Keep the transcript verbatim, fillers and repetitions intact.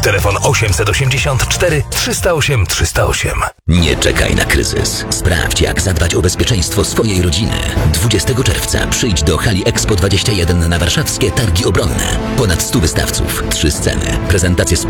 Telefon osiemset osiemdziesiąt cztery trzysta osiem trzysta osiem. Nie czekaj na kryzys. Sprawdź, jak zadbać o bezpieczeństwo swojej rodziny. dwudziestego czerwca przyjdź do hali Expo dwadzieścia jeden na warszawskie Targi Obronne. Ponad stu wystawców, trzy sceny, prezentacje sprzętu